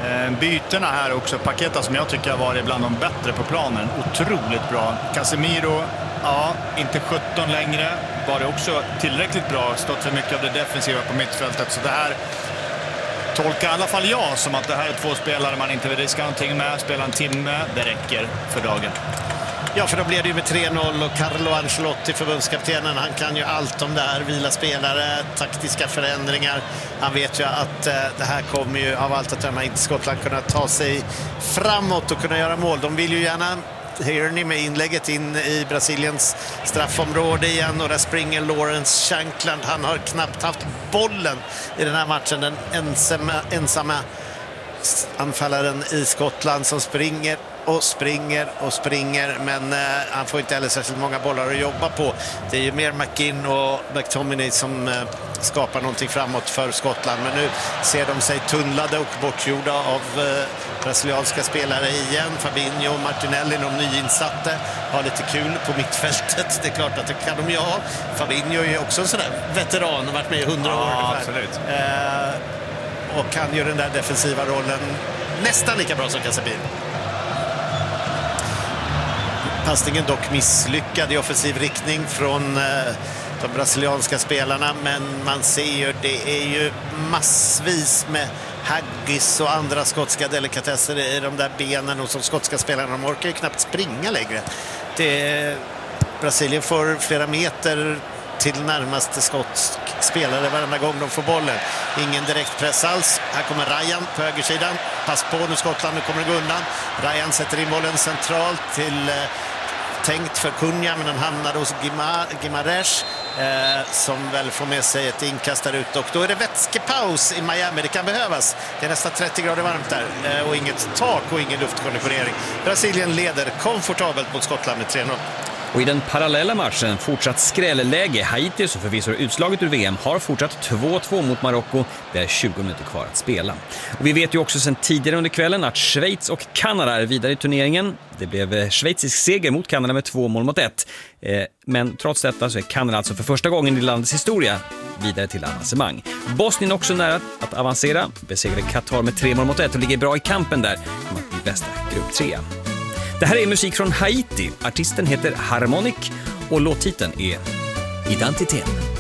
Byterna här också, Paqueta som jag tycker har varit bland de bättre på planen, otroligt bra. Casemiro, ja, inte 17 längre, var det också tillräckligt bra, stått för mycket av det defensiva på mittfältet, så det här tolkar i alla fall jag som att det här är två spelare man inte vill riska någonting med, spela en timme, det räcker för dagen. Ja, för då blev det ju med 3-0 och Carlo Ancelotti, förbundskaptenen, han kan ju allt om det här, vila spelare, taktiska förändringar. Han vet ju att det här kommer ju av allt att döma inte Skottland kunna ta sig framåt och kunna göra mål. De vill ju gärna, hör ni med inlägget in i Brasiliens straffområde igen, och där springer Lawrence Shankland. Han har knappt haft bollen i den här matchen, den ensamma anfallaren i Skottland som springer och springer, men han får inte heller särskilt många bollar att jobba på. Det är ju mer McGinn och McTominay som skapar någonting framåt för Skottland, men nu ser de sig tunnlade och bortgjorda av brasilianska spelare igen. Fabinho och Martinelli, de nyinsatte, har lite kul på mittfältet. Det är klart att det kan de ju ha. Fabinho är ju också en sån där veteran och varit med i 100 år. Absolut. Och kan ju den där defensiva rollen nästan lika bra som Casemiro. Passningen dock misslyckad i offensiv riktning från de brasilianska spelarna, men man ser ju, det är ju massvis med haggis och andra skotska delikatesser i de där benen, och som skotska spelarna, de orkar ju knappt springa längre. Brasilien får flera meter till närmaste skotsk spelare varenda gång de får bollen. Ingen direkt press alls. Här kommer Ryan på högersidan. Pass på nu Skottland, nu kommer det gå undan. Ryan sätter in bollen centralt till tänkt för Cunha, men den hamnar hos Guimaraes som väl får med sig ett inkast där ute, och då är det vätskepaus i Miami. Det kan behövas. Det är nästan 30 grader varmt där och inget tak och ingen luftkonditionering. Brasilien leder komfortabelt mot Skottland med 3-0. Och i den parallella matchen fortsatt skrälläge. Haiti, som förvisso är utslaget ur VM, har fortsatt 2-2 mot Marocko. Det är 20 minuter kvar att spela. Och vi vet ju också sedan tidigare under kvällen att Schweiz och Kanada är vidare i turneringen. Det blev schweizisk seger mot Kanada med 2-1. Men trots detta så är Kanada alltså för första gången i landets historia vidare till avancemang. Bosnien också nära att avancera. Besegrade Qatar med 3-1 och ligger bra i kampen där om att bli bästa grupp 3. Det här är musik från Haiti. Artisten heter Harmonic och låttiteln är Identitet.